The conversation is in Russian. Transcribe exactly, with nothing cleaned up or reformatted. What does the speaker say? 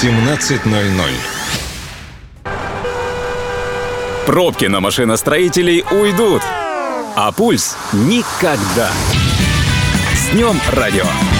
семнадцать ноль ноль. Пробки на машиностроителей уйдут, а пульс никогда. С днем радио!